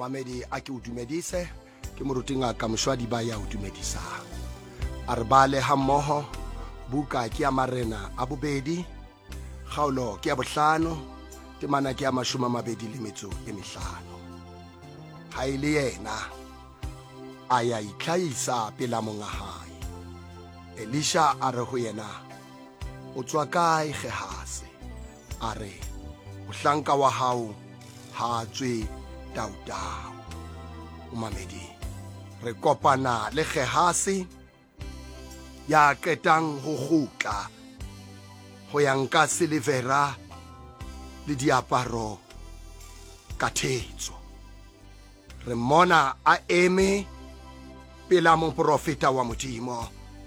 Mamedi a ke o dumedise ke moruti ngaka Moshwadi ba ya o dumedisang. A re bale ha mmoho buka ke ya Marena a bobedi, kgaolo ke ya bohlano, temana ke ya 25. Ha ile yena a ya itlhaisa pela monga hae. Elisha a re ho yena, o tswa kae Gehasi? A re, mohlanka wa hao ha tswe tautau. O mamedi, re kopana le Gehasi ya qetang ho kgutla ho ya nka silivera le diaparo ka thetso. Re mona a eme pela moprofeta wa Modimo.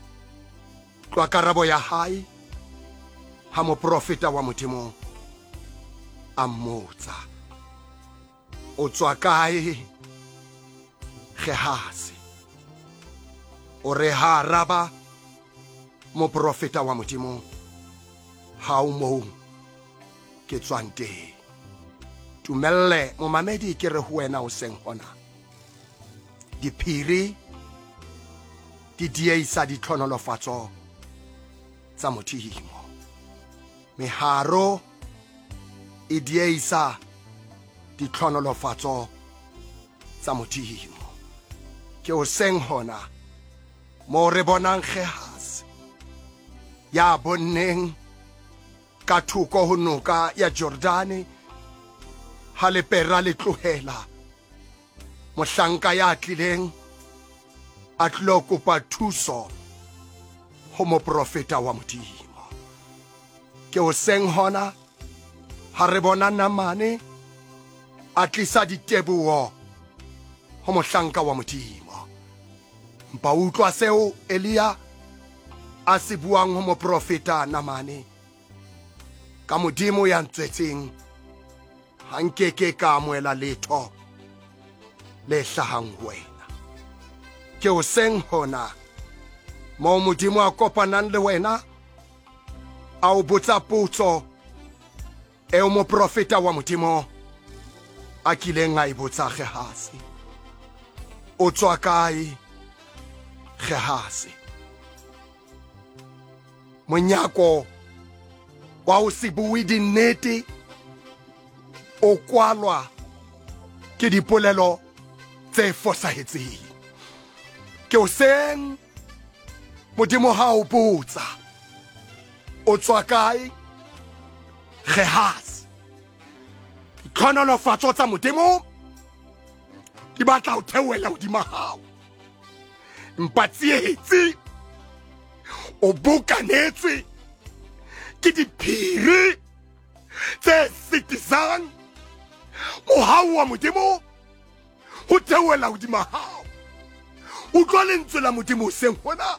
Tloa karabo ya hae ha moprofeta wa Modimo a mmotsa, o tswa kae Gehasi? O re ha araba moprofeta wa Modimo, ha o moo ke tswang teng. Tumelle momamedi ke re ho wena o seng hona, diphiri di diehisa ditlhonolofatso tsa Modimo, meharo e diehisa ditlhonolofatso tsa Modimo. Ke o seng hona mo re bonang Gehasi ya bonneng ka thoko ho noka ya Jordane, ha lepera le tlohela mohlanka ya tlileng a tlo kopa thuso ho moprofeta wa Modimo. Ke o seng hona ha re bona Namane a tlisa diteboho ho mohlanka wa Modimo. Mpa utlwa seo Elia a se buang ho moprofeta Namane, ka Modimo ya ntswetseng ha nkeke ka amohela letho le hlahang wena. Ke o seng hona mo Modimo a kopanang le wena a o botsa potso eo moprofeta wa Modimo a kileng a e botsa Gehasi, o tswa kae Gehasi? Monyako wa ho se bue dinnete o kwalwa ke dipolelo tse fosahetseng. Ke o seng Modimo ha o botsa, o tswa kae Gehasi? Ditlhonolofatso tsa Modimo di batla ho theohela hodima hao, mpa tsietsi o bukanetswe ke diphiri tse sitisang mohau wa Modimo ho theohela hodima hao. Utlwa lentswe la Modimo seng hona,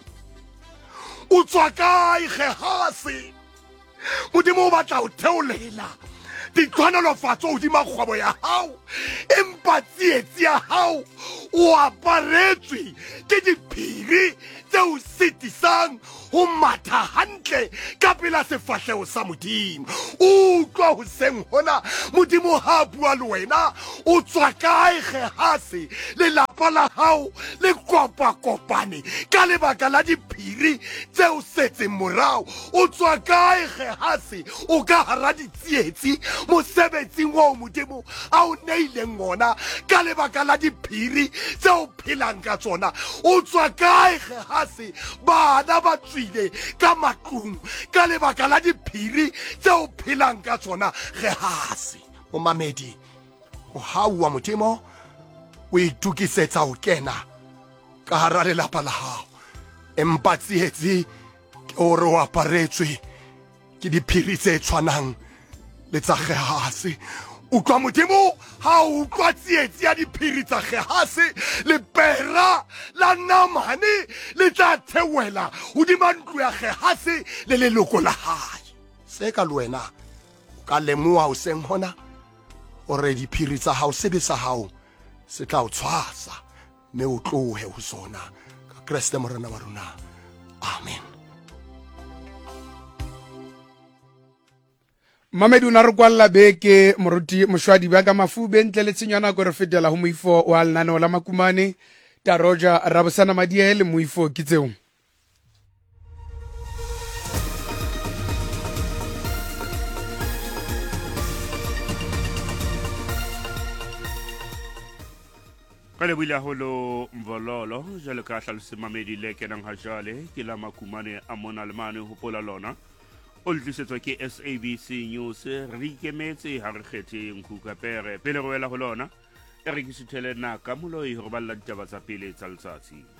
o tswa kae Gehasi? Modimo o batla ho theolela ditlhonolofatso hodima kgwebo ya hao, empa tsietsi ya hao o aparetswe ke diphiri tseo sitisang ho matha hantle ka pela sefahleho sa Modimo. Utlwa hoseng hona Modimo ha bua le wena, o tswa kae Gehasi? Lelapa la hao le kopane ka lebaka la diphiri tseo setseng morao. O tswa kae Gehasi? O ka hara ditsietsi mosebetsing wa Modimo a o neileng ona ka lebaka la diphiri tseo phelang ka tsona. O tswa kae Gehasi? Bana ba tswile ka matlung ka lebaka la diphiri tseo phelang ka tsona Gehasi. O mamedi, o hau wa Modimo o itukisetsa ho kena ka hara lelapa la hao, empa tsietsi ke hore o aparetswe ke diphiri tse tshwanang le tsa Gehasi. Utlwa Modimo ha o utlwa tsietsi ya diphiri tsa Gehasi, lepera la Namane le tla theohela hodima ntlo ya Gehasi le leloko la hae. Se ka le wena o ka lemoha hoseng hona hore diphiri tsa hao, sebe sa hao se tla o tshwasa, mme o tlohe ho sona ka Kriste morena wa rona. Amen. Mamedi una re kwalla beke moruti moshwadi ba ka mafube ntle le tshenyana go re fetela ho moifo wa lenaneo la makumane ta Roger Rabosana Madiele moifo ke tseo. Ka le buile haholo Mvololo jwale ka hlalose Mamedi le kenang ha jwale ke la makumane a mona le mane hopola lona o le tlisetswa ke SABC News re ikemetse ha re kgethe Nkukapere pele re wela ho lona e re ke sithele naka moloi hore ba lla ditaba tsa pele tsa letsatsi.